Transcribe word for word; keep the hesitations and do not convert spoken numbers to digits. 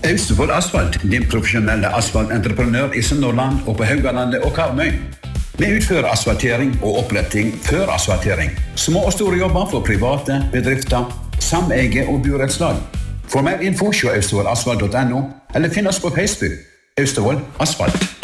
Austevoll Asfalt, din profesjonelle asfaltentreprenør i Sunnhordland og på Haugalandet og Karmøy. Vi utfører asfaltering og oppretting før asfaltering. Små og store jobber for private, bedrifter, sameie og burettslag. For mer info se austevoll asfalt punktum no eller finn oss på Facebook. Austevoll Asfalt.